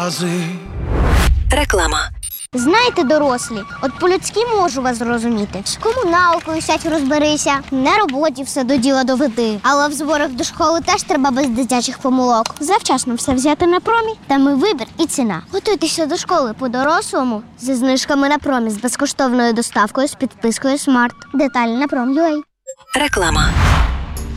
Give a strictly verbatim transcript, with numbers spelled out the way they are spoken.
рази. Реклама. Знаєте, дорослі, от по-людськи можу вас зрозуміти. З комуналкою сядь розберися, на роботі все до діла доведи. Але в зборах до школи теж треба без дитячих помилок. Завчасно все взяти на промі, там і вибір, і ціна. Готуйтеся до школи по-дорослому зі знижками на промі, з безкоштовною доставкою, з підпискою Смарт. Деталі на пром.ua. Реклама.